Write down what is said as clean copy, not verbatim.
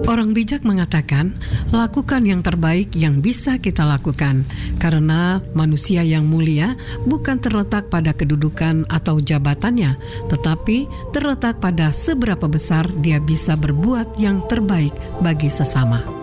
Orang bijak mengatakan, lakukan yang terbaik yang bisa kita lakukan, karena manusia yang mulia bukan terletak pada kedudukan atau jabatannya, tetapi terletak pada seberapa besar dia bisa berbuat yang terbaik bagi sesama.